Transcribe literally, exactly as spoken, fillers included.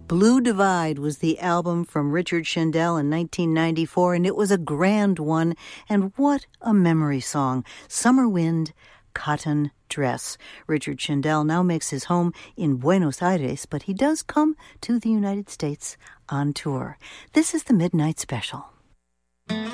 Blue Divide was the album from Richard Shendel in nineteen ninety-four, and it was a grand one. And what a memory song. Summer Wind, Cotton Dress. Richard Shendel now makes his home in Buenos Aires, but he does come to the United States on tour. This is the Midnight Special.